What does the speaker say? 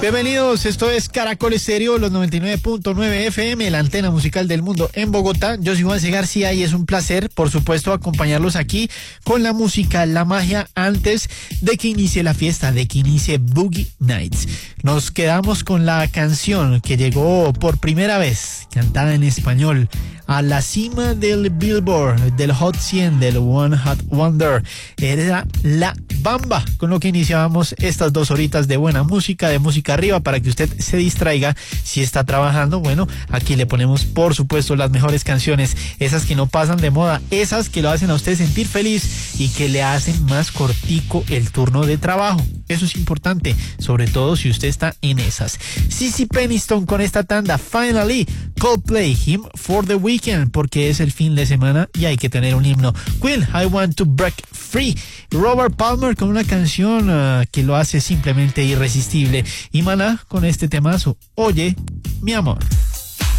Bienvenidos, esto es Caracol Estéreo, los 99.9 FM, la antena musical del mundo en Bogotá. Yo soy Juan C. García y es un placer, por supuesto, acompañarlos aquí con la música, la magia, antes de que inicie la fiesta, de que inicie Boogie Nights. Nos quedamos con la canción que llegó por primera vez, cantada en español, a la cima del Billboard, del Hot 100, del One Hot Wonder. Era La Bamba, con lo que iniciábamos estas 2 horitas de buena música, de música arriba, para que usted se distraiga si está trabajando. Bueno, aquí le ponemos, por supuesto, las mejores canciones, esas que no pasan de moda, esas que lo hacen a usted sentir feliz y que le hacen más cortico el turno de trabajo. Eso es importante, sobre todo si usted está en esas. Cissy Peniston con esta tanda, Finally. Coldplay, Him for the Weekend, porque es el fin de semana y hay que tener un himno. Queen, I Want to Break Free. Robert Palmer con una canción que lo hace simplemente irresistible. Y Maná con este temazo, Oye, mi amor.